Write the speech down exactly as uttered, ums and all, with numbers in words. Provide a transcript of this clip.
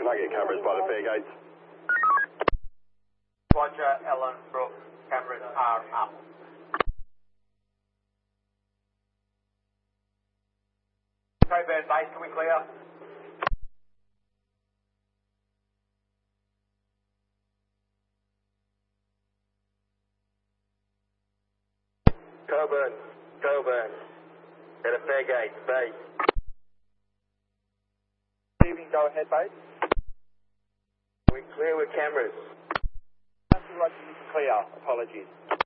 Can I get cameras by the fair gates? Roger, Ellen Brook, cameras are up. Coburn base, can we clear? Coburn, Coburn, at a fair gate, base. Evening, go ahead base. We clear with cameras. Clear, apologies.